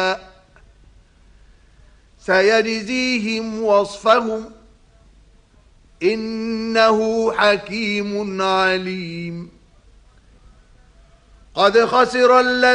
سيجزيهم وصفهم إنه حكيم عليم. قد خسر الذين